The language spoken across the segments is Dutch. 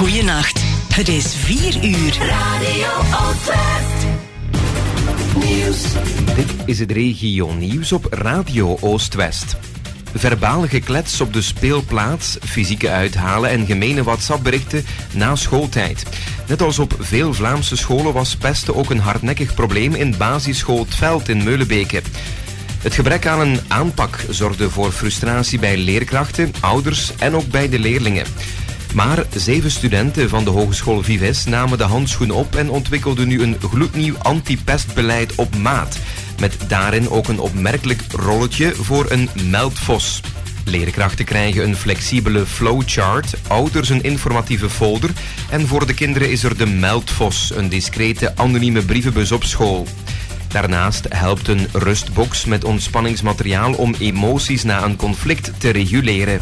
Goeienacht. Het is 4 uur. Radio Oostwest. Nieuws. Dit is het regio-nieuws op Radio Oostwest. Verbaal geklets op de speelplaats, fysieke uithalen en gemene WhatsApp-berichten na schooltijd. Net als op veel Vlaamse scholen was pesten ook een hardnekkig probleem in basisschool 't Veld in Meulebeke. Het gebrek aan een aanpak zorgde voor frustratie bij leerkrachten, ouders en ook bij de leerlingen. Maar 7 studenten van de Hogeschool Vives namen de handschoen op en ontwikkelden nu een gloednieuw anti-pestbeleid op maat. Met daarin ook een opmerkelijk rolletje voor een meldvos. Leerkrachten krijgen een flexibele flowchart, ouders een informatieve folder en voor de kinderen is er de meldvos, een discrete anonieme brievenbus op school. Daarnaast helpt een rustbox met ontspanningsmateriaal om emoties na een conflict te reguleren.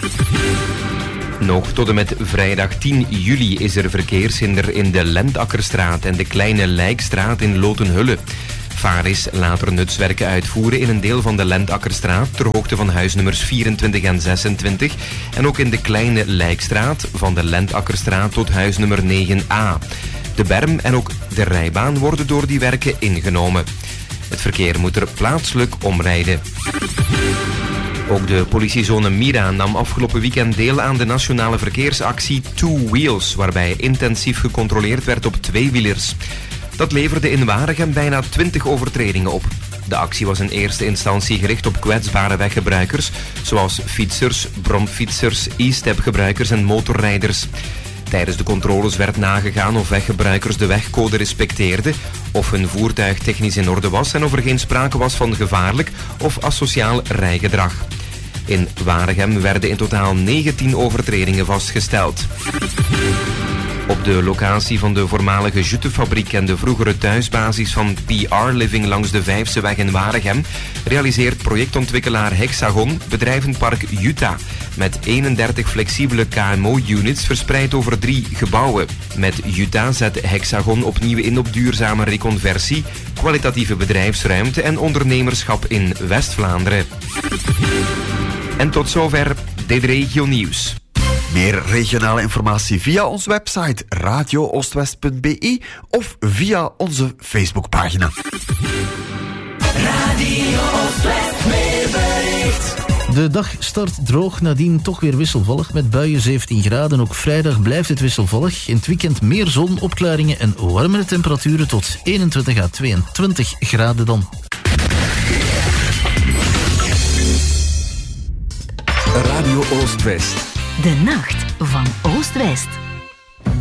Nog tot en met vrijdag 10 juli is er verkeershinder in de Lendakkerstraat en de Kleine Lijkstraat in Lotenhulle. Varis laat er nutswerken uitvoeren in een deel van de Lendakkerstraat ter hoogte van huisnummers 24 en 26 en ook in de Kleine Lijkstraat van de Lendakkerstraat tot huisnummer 9a. De berm en ook de rijbaan worden door die werken ingenomen. Het verkeer moet er plaatselijk omrijden. Ook de politiezone Mira nam afgelopen weekend deel aan de nationale verkeersactie Two Wheels, waarbij intensief gecontroleerd werd op tweewielers. Dat leverde in Waregem bijna 20 overtredingen op. De actie was in eerste instantie gericht op kwetsbare weggebruikers, zoals fietsers, bromfietsers, e-stepgebruikers en motorrijders. Tijdens de controles werd nagegaan of weggebruikers de wegcode respecteerden, of hun voertuig technisch in orde was en of er geen sprake was van gevaarlijk of asociaal rijgedrag. In Waregem werden in totaal 19 overtredingen vastgesteld. Op de locatie van de voormalige Juttefabriek en de vroegere thuisbasis van PR Living langs de Vijfseweg in Waregem realiseert projectontwikkelaar Hexagon bedrijvenpark Jutta met 31 flexibele KMO-units verspreid over 3 gebouwen. Met Jutta zet Hexagon opnieuw in op duurzame reconversie, kwalitatieve bedrijfsruimte en ondernemerschap in West-Vlaanderen. En tot zover dit regio-nieuws. Meer regionale informatie via onze website radiooostwest.be of via onze Facebookpagina. Radio Oostwest weerbericht. De dag start droog, nadien toch weer wisselvallig met buien 17 graden. Ook vrijdag blijft het wisselvallig. In het weekend meer zon, opklaringen en warmere temperaturen tot 21 à 22 graden dan. Radio Oostwest. De nacht van Oost-West.